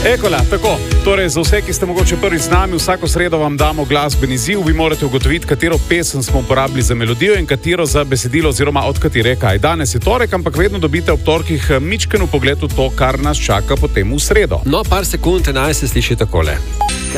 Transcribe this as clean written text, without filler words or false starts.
Ekola, tako. Torej, za vse, ki ste mogoče prvi z nami, vsako sredo vam damo glasbeni izziv. Vi morate ugotoviti, katero pesem smo uporabili za melodijo in katero za besedilo oziroma od katere je kaj. Danes je torek, ampak vedno dobite ob torkih mičken vpogled v to, kar nas čaka potem v sredo. No, par sekund, naj se sliši takole.